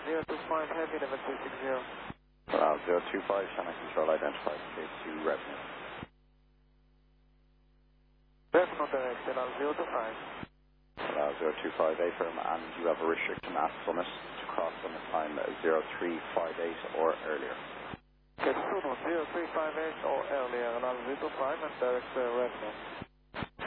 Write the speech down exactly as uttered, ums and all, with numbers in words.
zero two five heavy, level two six zero. Allow zero two five, channel control identified, K two revenue. Revenue direct, allow zero two five. Allow zero two five A firm, and you have a restriction at Summit to cross Summit time zero three five eight or earlier. Okay, zero three five eight or earlier, allow zero two five and direct uh, revenue.